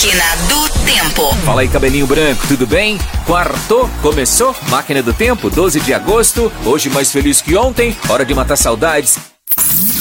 Máquina do Tempo. Fala aí, cabelinho branco, tudo bem? Quartou, começou, Máquina do Tempo, 12 de agosto, hoje mais feliz que ontem, hora de matar saudades.